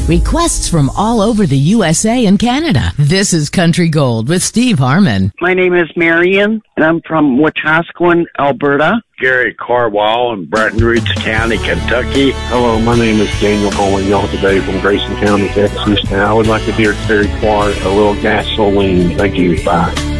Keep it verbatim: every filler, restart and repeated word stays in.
Requests from all over the U S A and Canada. This is Country Gold with Steve Harmon. My name is Marion, and I'm from Wetaskiwin, Alberta. Gary Carwall in Breckenridge County, Kentucky. Hello, my name is Daniel calling y'all today from Grayson County, Texas. And I would like to hear Terry Clark, A Little Gasoline. Thank you. Bye.